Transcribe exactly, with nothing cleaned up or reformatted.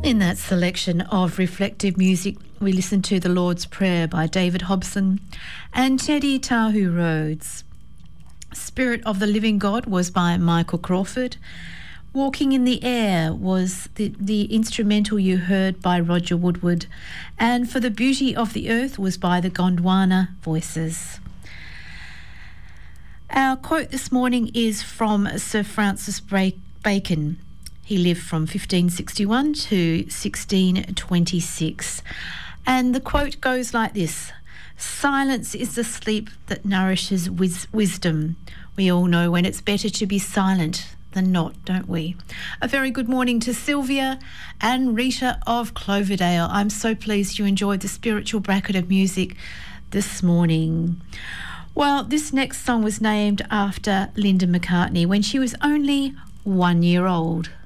In that selection of reflective music, we listened to The Lord's Prayer by David Hobson and Teddy Tahu Rhodes. Spirit of the Living God was by Michael Crawford. Walking in the Air was the, the instrumental you heard by Roger Woodward. And For the Beauty of the Earth was by the Gondwana Voices. Our quote this morning is from Sir Francis Bacon. He lived from fifteen sixty-one to sixteen twenty-six. And the quote goes like this: "Silence is the sleep that nourishes wis- wisdom. We all know when it's better to be silent than not, don't we?" A very good morning to Sylvia and Rita of Cloverdale. I'm so pleased you enjoyed the spiritual bracket of music this morning. Well, this next song was named after Linda McCartney when she was only one year old.